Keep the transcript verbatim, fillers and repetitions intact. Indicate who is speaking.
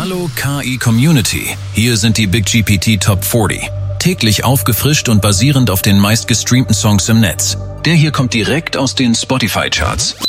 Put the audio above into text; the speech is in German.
Speaker 1: Hallo K I-Community, hier sind die Big G P T Top vierzig. Täglich aufgefrischt und basierend auf den meistgestreamten Songs im Netz. Der hier kommt direkt aus den Spotify-Charts.